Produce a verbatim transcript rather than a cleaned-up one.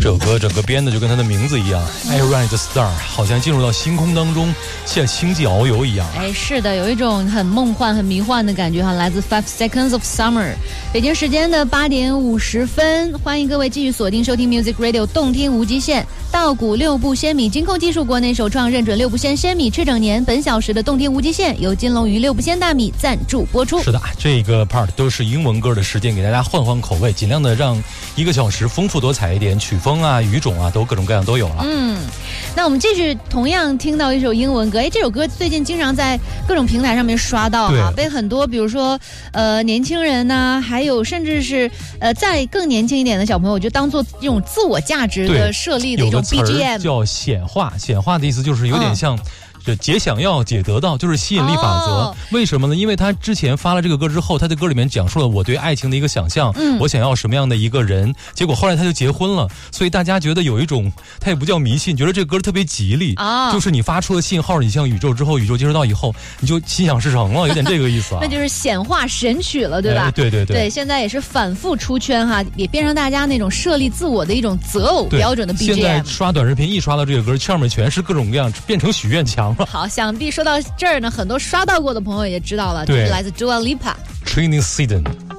这首歌整个编的就跟它的名字一样 I Ride the Star， 好像进入到星空当中，像星际遨游一样。 哎，是的，有一种很梦幻、很迷幻的感觉哈，来自 Five Seconds of Summer。北京时间的八点五十分，欢迎各位继续锁定收听 Music Radio 动听无极限。稻谷六步鲜米，金控技术国内首创认准六步鲜鲜米吃整年。本小时的动听无极限由金龙鱼六步鲜大米赞助播出。 是的，这个 part 都是英文歌的时间，给大家换换口味，尽量的让一个小时丰富多彩一点，曲风啊、语种啊，都各种各样都有了。 嗯，那我们继续同样听到一首英文歌，哎，这首歌最近经常在各种平台上面刷到哈，被很多比如说呃年轻人呐、啊，还有甚至是呃再更年轻一点的小朋友，就当做这种自我价值的设立的一种 B G M， 叫显化。显化的意思就是有点像。嗯这解想要解得到，就是吸引力法则、哦、为什么呢？因为他之前发了这个歌之后，他在歌里面讲述了我对爱情的一个想象、嗯、我想要什么样的一个人，结果后来他就结婚了，所以大家觉得有一种，他也不叫迷信，觉得这个歌特别吉利、哦、就是你发出了信号，你向宇宙之后，宇宙接收到以后，你就心想事成了，有点这个意思啊。 那就是显化神曲了，对吧、 哎、对对对对，现在也是反复出圈哈，也变成大家那种设立自我的一种择偶标准的 B G M。 现在刷短视频一刷到这个歌，上面全是各种各样，变成许愿墙了。 好，想必说到这儿呢，很多刷到过的朋友也知道了，这是来自 Dua Lipa。 Training Season。